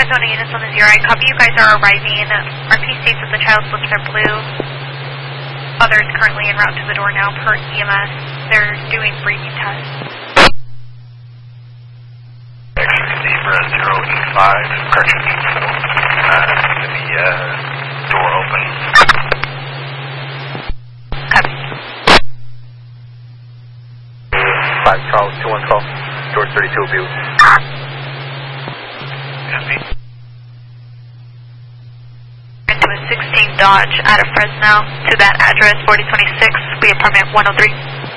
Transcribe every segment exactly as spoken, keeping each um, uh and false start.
Arizona units on the zero. I copy you guys are arriving. R P states that the child's lips are blue. Father is currently en route to the door now per E M S. They're doing breathing tests. Zebra zero E five, correction, uh, to the uh, door open. Copy. five Charles two one twelve, George thirty-two will be with you. Copy. Into a sixteen Dodge out of Fresno to that address, forty twenty-six, be apartment one oh three.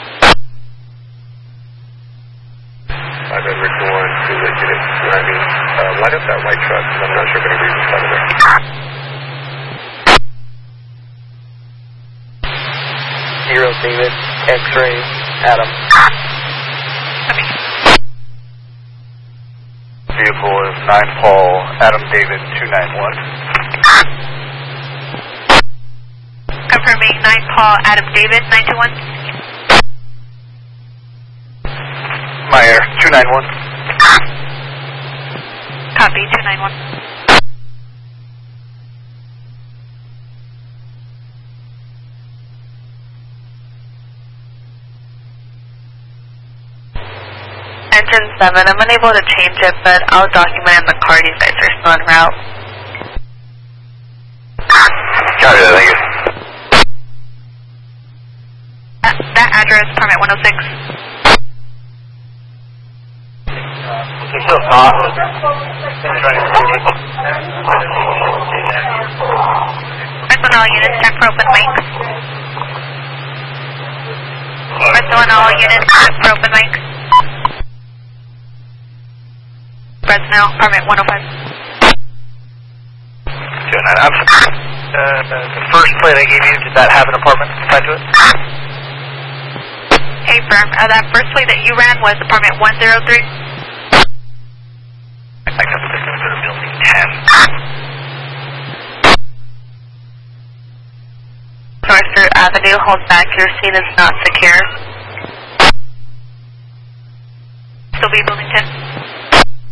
I've been recording to the unit driving. Uh, light up that white truck, I'm not sure if anybody's inside of there. Zero David, X-ray, Adam. Copy. Vehicle is nine Paul, Adam David two nine one. Confirming nine Paul, Adam David, nine two one. Meyer two nine one. Copy, two nine one. Engine seven, I'm unable to change it, but I'll document in the card you guys are still en route. Copy that, thank you. That, that address, apartment one oh six. They're still not. Personnel units, check for open mic. Personnel units, check for open mic. Fresno, apartment one oh five. two nine, I'm sorry. Uh, the first plate I gave you, did that have an apartment tied to it? Hey, firm, uh, that first plate that you ran was apartment one oh three. I think that's the go to building ten. Northster Avenue, hold back, your scene is not secure. Still be building ten.